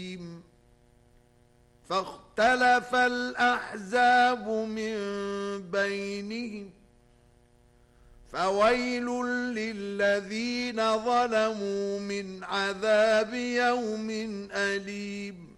فاختلف الأحزاب من بينهم فويل للذين ظلموا من عذاب يوم أليم